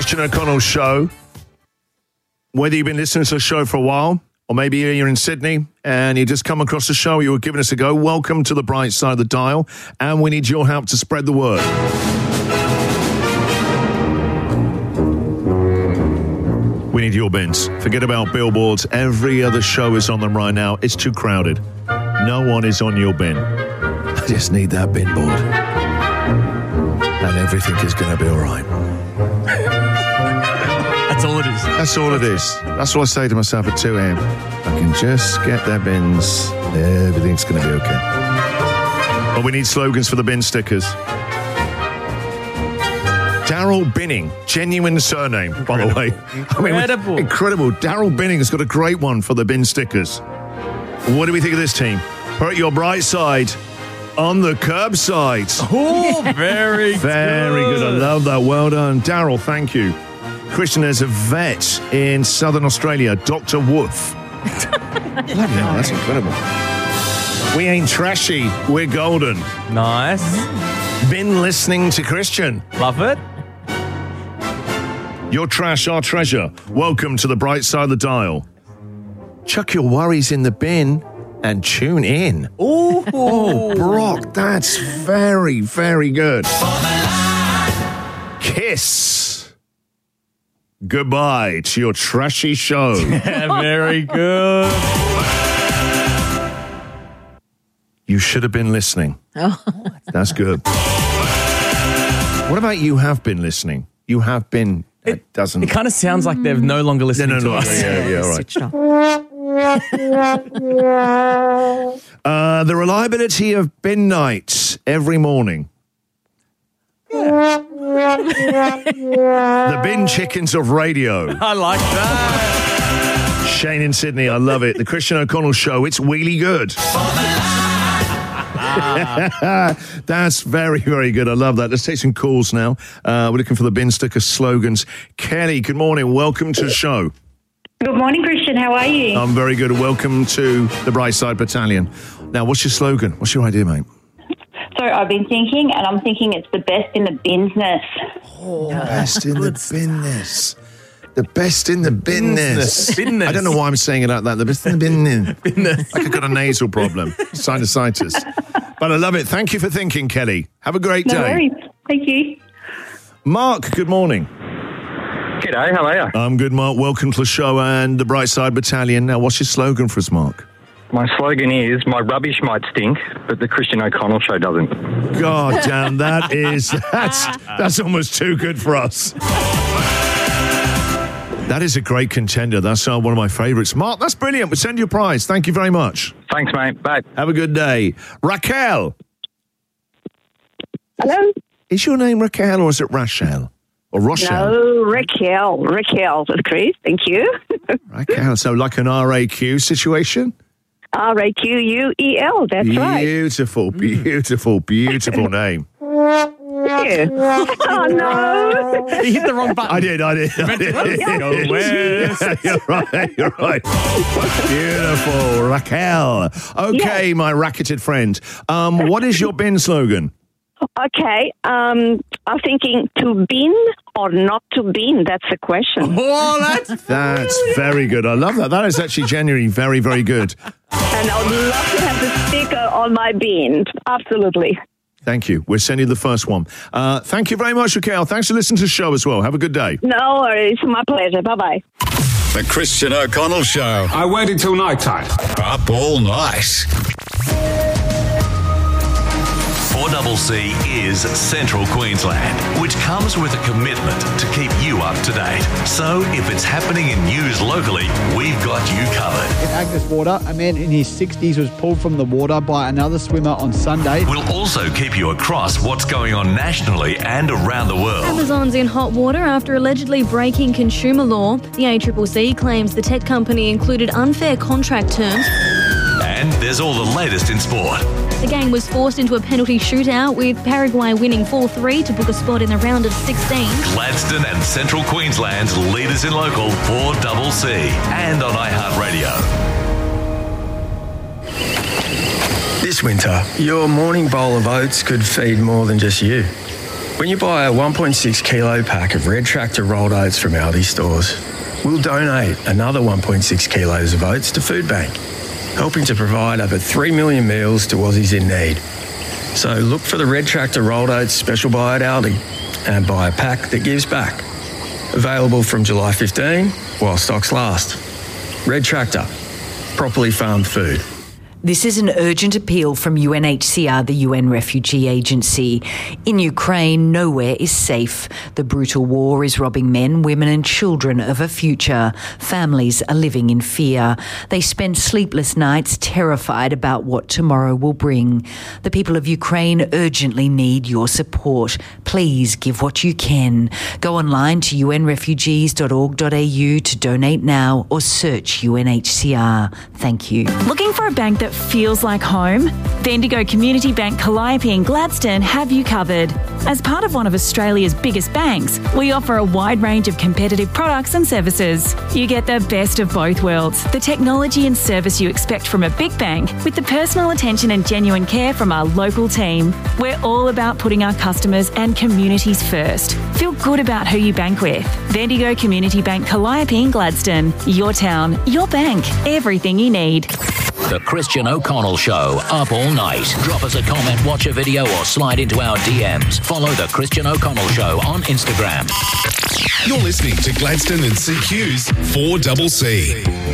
Christian O'Connell Show. Whether you've been listening to the show for a while, or maybe you're in Sydney and you just come across the show, you were giving us a go, welcome to the bright side of the dial, and we need your help to spread the word. We need your bins. Forget about billboards. Every other show is on them right now. It's too crowded. No one is on your bin. I just need that bin board. And everything is going to be all right. That's all it is. That's all it is. That's what I say to myself at 2 a.m. I can just get their bins. Everything's going to be okay. But we need slogans for the bin stickers. Daryl Binning, genuine surname, by the way. Incredible. Incredible. Daryl Binning has got a great one for the bin stickers. What do we think of this team? Put your bright side on the curbside. Oh, very Very good. I love that. Well done. Daryl, thank you. Christian, there's a vet in Southern Australia, Dr. Wolf. Bloody hell, that's incredible. We ain't trashy, we're golden. Nice. Been listening to Christian. Love it. Your trash, our treasure. Welcome to the bright side of the dial. Chuck your worries in the bin and tune in. Ooh. Oh, Brock, that's very, very good. Kiss. Goodbye to your trashy show. Yeah, very good. You should have been listening. Oh. That's good. What about you have been listening? You have been... It doesn't... It kind of sounds like they're no longer listening to us. Yeah, all right. Switched off. The reliability of bin nights every morning. The bin chickens of radio. I like that. Shane in Sydney, I love it. The Christian O'Connell Show, it's really good. That's very, very good. I love that. Let's take some calls now. We're looking for the bin sticker slogans. Kelly, good morning. Welcome to the show. Good morning, Christian. How are you? I'm very good. Welcome to the Brightside Battalion. Now, what's your slogan? What's your idea, mate? So I've been thinking, and I'm thinking it's the best in the binness. Oh, best in the binness. The best in the binness. Binness. I don't know why I'm saying it like that. The best in the binness. Like I've got a nasal problem. Sinusitis. But I love it. Thank you for thinking, Kelly. Have a great day. No worries. Thank you. Mark, good morning. G'day, how are you? I'm good, Mark. Welcome to the show and the Brightside Battalion. Now, what's your slogan for us, Mark? My slogan is, my rubbish might stink, but the Christian O'Connell Show doesn't. God damn, that's almost too good for us. That is a great contender. That's one of my favourites. Mark, that's brilliant. We'll send you a prize. Thank you very much. Thanks, mate. Bye. Have a good day. Raquel. Hello? Is your name Raquel or is it Rachel? Or Rochelle? No, Raquel. Raquel with Chris. Thank you. Raquel. So like an RAQ situation? RAQUEL. That's right. Beautiful, beautiful, beautiful name. Yeah. Oh, no. You hit the wrong button. I did. Go west. Yeah, you're right. Beautiful, Raquel. Okay, my racketed friend. What is your bin slogan? Okay. I'm thinking to bin or not to bin. That's the question. Oh, That's very good. I love that. That is actually genuinely very, very good. And I would love to have the sticker on my bin. Absolutely. Thank you. We'll send you the first one. Thank you very much, Raquel. Thanks for listening to the show as well. Have a good day. No worries. My pleasure. Bye-bye. The Christian O'Connell Show. I waited till night time. Up all night. 4CC is Central Queensland, which comes with a commitment to keep you up to date. So if it's happening in news locally, we've got you covered. In Agnes Water, a man in his 60s was pulled from the water by another swimmer on Sunday. We'll also keep you across what's going on nationally and around the world. Amazon's in hot water after allegedly breaking consumer law. The ACCC claims the tech company included unfair contract terms. And there's all the latest in sport. The gang was forced into a penalty shootout, with Paraguay winning 4-3 to book a spot in the round of 16. Gladstone and Central Queensland's leaders in local 4CC and on iHeartRadio. This winter, your morning bowl of oats could feed more than just you. When you buy a 1.6 kilo pack of Red Tractor rolled oats from Aldi stores, we'll donate another 1.6 kilos of oats to Food Bank, helping to provide over 3 million meals to Aussies in need. So look for the Red Tractor rolled oats special buy at Aldi and buy a pack that gives back. Available from July 15 while stocks last. Red Tractor, properly farmed food. This is an urgent appeal from UNHCR, the UN Refugee Agency. In Ukraine, nowhere is safe. The brutal war is robbing men, women and children of a future. Families are living in fear. They spend sleepless nights terrified about what tomorrow will bring. The people of Ukraine urgently need your support. Please give what you can. Go online to unrefugees.org.au to donate now or search UNHCR. Thank you. Looking for a bank that feels like home? Bendigo Community Bank Calliope and Gladstone have you covered. As part of one of Australia's biggest banks, we offer a wide range of competitive products and services. You get the best of both worlds, the technology and service you expect from a big bank, with the personal attention and genuine care from our local team. We're all about putting our customers and communities first. Feel good about who you bank with. Bendigo Community Bank Calliope and Gladstone. Your town, your bank, everything you need. The Christian O'Connell Show, up all night. Drop us a comment, watch a video or slide into our DMs. Follow The Christian O'Connell Show on Instagram. You're listening to Gladstone and CQ's 4CC.